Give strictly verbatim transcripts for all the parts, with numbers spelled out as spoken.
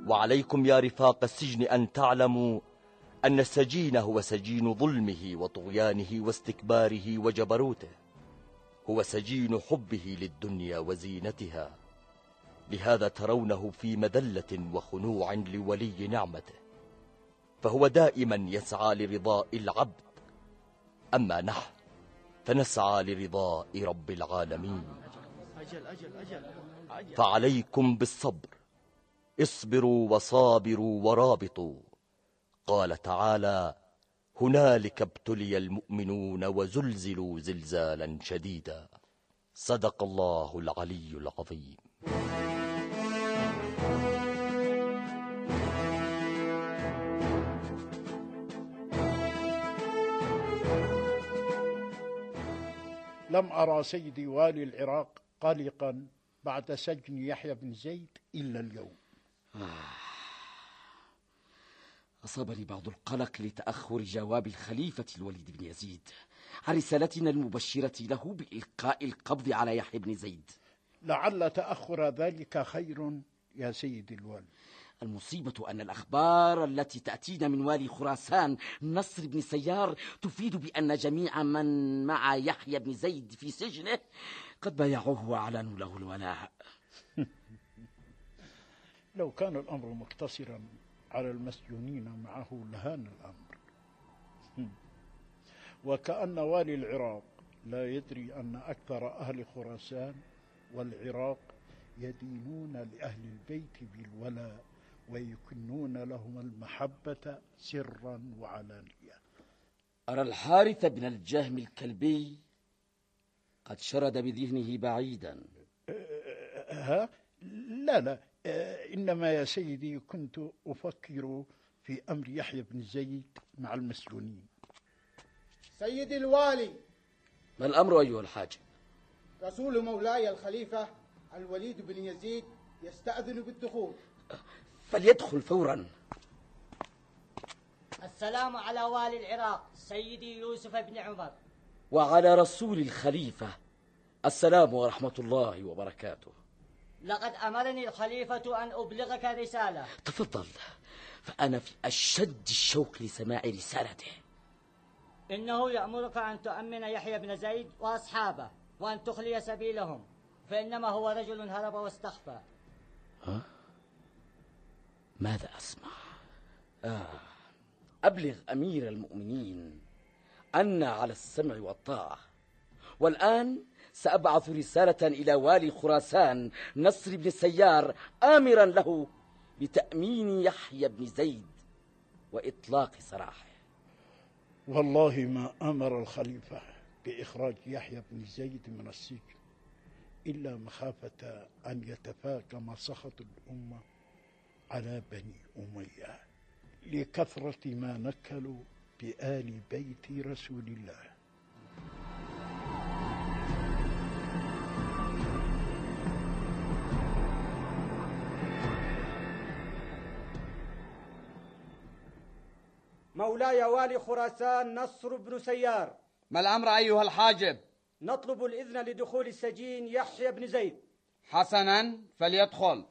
وعليكم يا رفاق السجن أن تعلموا أن السجين هو سجين ظلمه وطغيانه واستكباره وجبروته، هو سجين حبه للدنيا وزينتها، لهذا ترونه في مذلة وخنوع لولي نعمته، فهو دائما يسعى لرضاء العبد، أما نحن فنسعى لرضاء رب العالمين. فعليكم بالصبر، اصبروا وصابروا ورابطوا. قال تعالى: هنالك ابتلي المؤمنون وزلزلوا زلزالا شديدا. صدق الله العلي العظيم. لم أرى سيدي والي العراق قلقا بعد سجن يحيى بن زيد إلا اليوم. أصابني بعض القلق لتأخر جواب الخليفة الوليد بن يزيد عن رسالتنا المبشرة له بإلقاء القبض على يحيى بن زيد. لعل تأخر ذلك خير يا سيدي الوالي. المصيبة أن الأخبار التي تأتينا من والي خراسان نصر بن سيار تفيد بأن جميع من مع يحيى بن زيد في سجنه قد بايعوه وأعلنوا له الولاء. لو كان الأمر مقتصرا على المسجونين معه لهان الأمر. وكأن والي العراق لا يدري أن أكثر أهل خراسان والعراق يدينون لأهل البيت بالولاء ويكنون لهم المحبة سرا وعلانية. أرى الحارث بن الجهم الكلبي قد شرد بذهنه بعيدا. ها؟ لا لا، إنما يا سيدي كنت أفكر في أمر يحيى بن زيد مع المسجونين. سيدي الوالي. ما الأمر أيها الحاج؟ رسول مولاي الخليفة الوليد بن يزيد يستأذن بالدخول. فليدخل فورا. السلام على والي العراق سيدي يوسف بن عمر. وعلى رسول الخليفة السلام ورحمة الله وبركاته. لقد أمرني الخليفة أن أبلغك رسالة. تفضل، فأنا في أشد الشوق لسماع رسالته. إنه يأمرك أن تؤمن يحيى بن زيد وأصحابه وأن تخلي سبيلهم، فإنما هو رجل هرب واستخفى. ها؟ ماذا أسمع؟ آه. أبلغ أمير المؤمنين أن على السمع والطاعة، والآن سأبعث رسالة إلى والي خراسان نصر بن سيار آمرا له بتأمين يحيى بن زيد وإطلاق سراحه. والله ما أمر الخليفة بإخراج يحيى بن زيد من السجن إلا مخافة أن يتفاقم سخط الأمة على بني أمية لكثرة ما نكلوا بآل بيت رسول الله. مولاي والي خراسان نصر بن سيار. ما الأمر أيها الحاجب؟ نطلب الإذن لدخول السجين يحيى بن زيد. حسنا، فليدخل.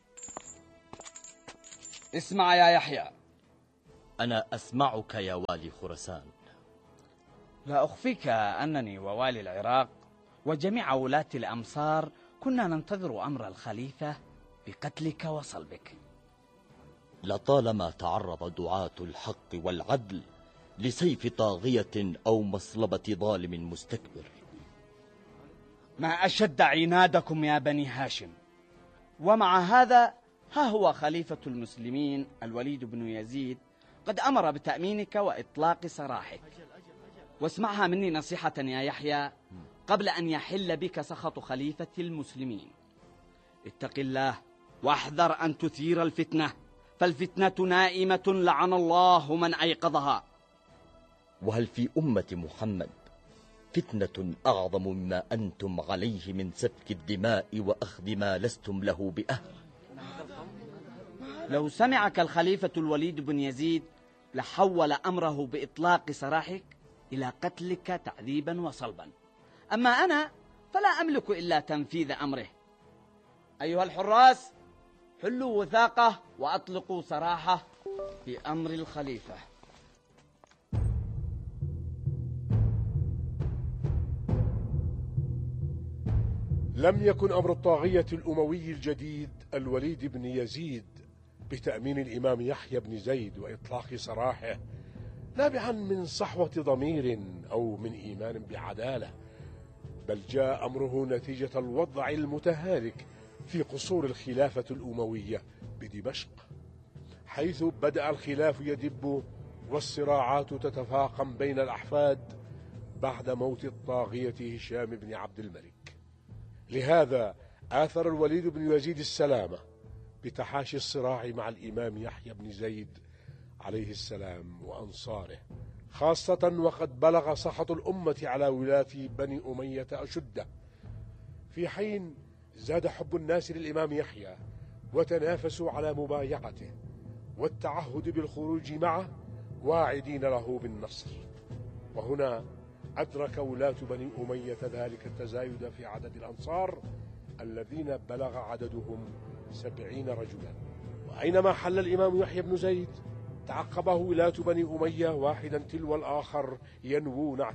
اسمع يا يحيى. أنا أسمعك يا والي خراسان. لا أخفيك أنني ووالي العراق وجميع ولاة الأمصار كنا ننتظر أمر الخليفة بقتلك وصلبك. لطالما تعرض دعاة الحق والعدل لسيف طاغية أو مصلبة ظالم مستكبر. ما أشد عنادكم يا بني هاشم. ومع هذا ها هو خليفة المسلمين الوليد بن يزيد قد أمر بتأمينك وإطلاق سراحك. واسمعها مني نصيحة يا يحيى قبل أن يحل بك سخط خليفة المسلمين. اتق الله واحذر أن تثير الفتنة، فالفتنة نائمة لعن الله من أيقظها. وهل في أمة محمد فتنة أعظم مما أنتم عليه من سفك الدماء وأخذ ما لستم له بأهل؟ لو سمعك الخليفة الوليد بن يزيد لحول أمره بإطلاق سراحك إلى قتلك تعذيبا وصلبا. أما أنا فلا أملك إلا تنفيذ أمره. أيها الحراس، حلوا وثاقه وأطلقوا سراحه بأمر الخليفة. لم يكن أمر الطاغية الأموي الجديد الوليد بن يزيد بتأمين الإمام يحيى بن زيد وإطلاق سراحه نابعا من صحوة ضمير أو من إيمان بعدالة، بل جاء أمره نتيجة الوضع المتهالك في قصور الخلافة الأموية بدمشق، حيث بدأ الخلاف يدب والصراعات تتفاقم بين الأحفاد بعد موت الطاغية هشام بن عبد الملك. لهذا آثر الوليد بن يزيد السلامة بتحاشي الصراع مع الإمام يحيى بن زيد عليه السلام وأنصاره، خاصة وقد بلغ سخط الأمة على ولاة بني أمية أشده، في حين زاد حب الناس للإمام يحيى وتنافسوا على مبايعته والتعهد بالخروج معه واعدين له بالنصر. وهنا أدرك ولاة بني أمية ذلك التزايد في عدد الأنصار الذين بلغ عددهم سبعين رجلا، وأينما حل الإمام يحيى بن زيد تعقبه ولاة بني أمية واحدا تلو الآخر ينوون